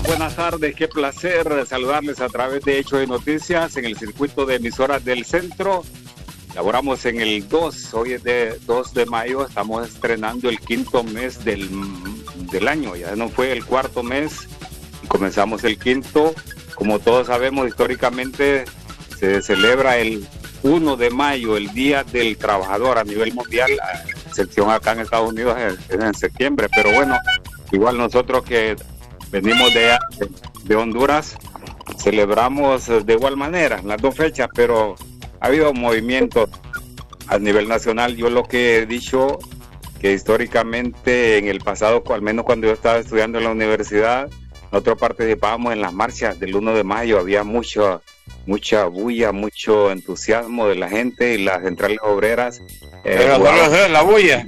Buenas tardes, qué placer saludarles a través de Hechos de Noticias en el circuito de emisoras del centro. Laboramos en el 2, hoy es de 2 de mayo, estamos estrenando el quinto mes del año, ya no fue el cuarto mes y comenzamos el quinto. Como todos sabemos, históricamente se celebra el 1 de mayo, el Día del Trabajador a nivel mundial, a excepción acá en Estados Unidos es en septiembre, pero bueno, igual nosotros que venimos de Honduras, celebramos de igual manera las dos fechas, pero ha habido movimientos a nivel nacional. Yo lo que he dicho, que históricamente en el pasado, al menos cuando yo estaba estudiando en la universidad, nosotros participábamos en las marchas del 1 de mayo, había mucha bulla, mucho entusiasmo de la gente y las centrales obreras. Pero solo la bulla.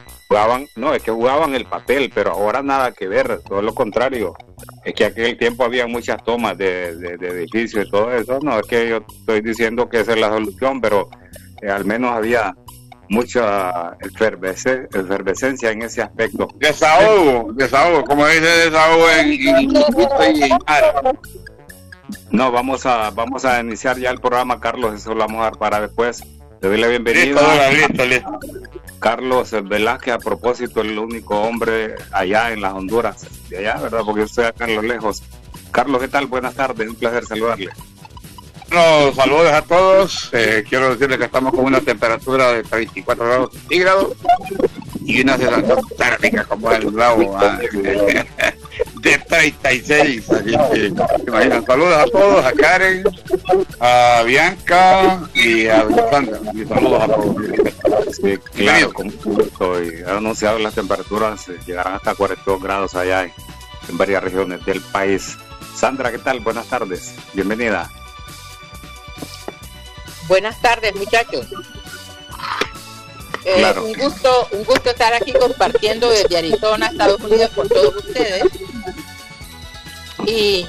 Jugaban el papel, pero ahora nada que ver, todo lo contrario. Es que aquel tiempo había muchas tomas de edificios y todo eso. No es que yo estoy diciendo que esa es la solución, pero al menos había mucha efervescencia en ese aspecto. Desahogo, como dice desahogo en árabe. No, vamos a iniciar ya el programa, Carlos, eso lo vamos a dar para después. Te doy la bienvenida. Listo. Carlos Velázquez, a propósito, el único hombre allá en las Honduras, de allá, ¿verdad? Porque yo estoy acá en lo lejos. Carlos, ¿qué tal? Buenas tardes, un placer saludarle. Bueno, saludos a todos. Quiero decirles que estamos con una temperatura de 34 grados centígrados y una sensación térmica como el grado de 36. Así que, imagínate, saludos a todos, a Karen, a Bianca y a Sandra. Y saludos a todos. Sí, claro, con gusto. Y han anunciado las temperaturas llegarán hasta 42 grados allá en varias regiones del país. Sandra, ¿qué tal? Buenas tardes. Bienvenida. Buenas tardes, muchachos. Claro. Un gusto estar aquí compartiendo desde Arizona, Estados Unidos, con todos ustedes. Y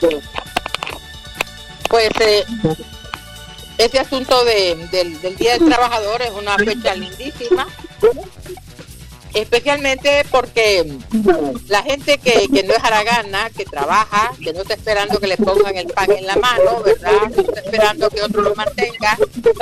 pues ese asunto del Día del Trabajador es una fecha lindísima, especialmente porque la gente que no es haragana, que trabaja, que no está esperando que le pongan el pan en la mano, ¿verdad? No está esperando que otro lo mantenga.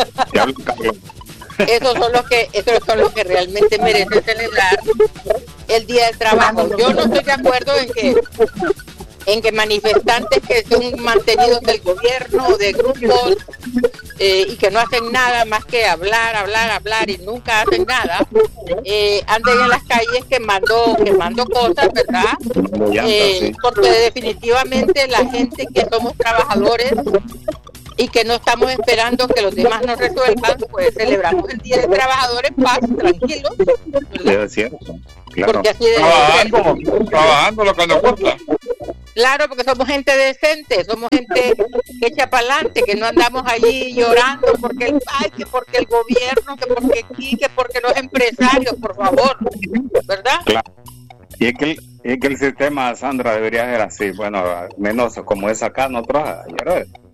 Esos son los que realmente merecen celebrar el Día del Trabajo. Yo no estoy de acuerdo en que manifestantes que son mantenidos del gobierno o de grupos y que no hacen nada más que hablar y nunca hacen nada, anden en las calles quemando cosas, ¿verdad? Porque definitivamente la gente que somos trabajadores y que no estamos esperando que los demás nos resuelvan, pues celebramos el Día del Trabajador en paz, tranquilos, ¿verdad? Es cierto, claro. Porque así Trabajando lo que nos gusta. Claro, porque somos gente decente, somos gente que echa para adelante, que no andamos allí llorando porque el gobierno, que porque aquí, que porque los empresarios, por favor, ¿verdad? Claro. Y es que el sistema, Sandra, debería ser así, bueno, al menos como es acá, nosotros ayer